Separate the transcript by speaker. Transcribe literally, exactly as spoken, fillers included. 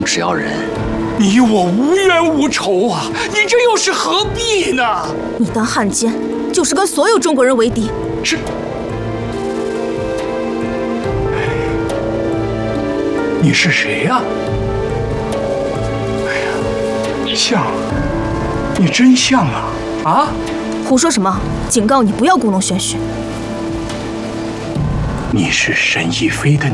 Speaker 1: 只要人。
Speaker 2: 你我无冤无仇啊，你这又是何必呢？
Speaker 3: 你当汉奸，就是跟所有中国人为敌。
Speaker 2: 是。你是谁呀？哎呀，像，你真像啊！啊！
Speaker 3: 胡说什么？警告你不要故弄玄虚。
Speaker 2: 你是沈亦菲的